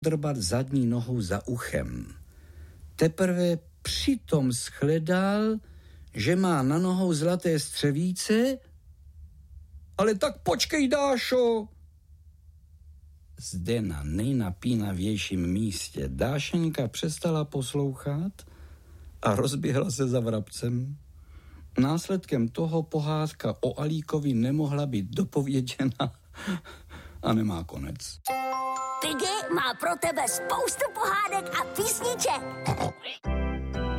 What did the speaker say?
drbat zadní nohou za uchem. Teprve přitom shledal, že má na nohou zlaté střevíce. Ale tak počkej, Dášo! Zde na nejnapínavějším místě Dášenka přestala poslouchat a rozběhla se za vrabcem. Následkem toho pohádka o Alíkovi nemohla být dopověděna a nemá konec. Piggy má pro tebe spoustu pohádek a písniček.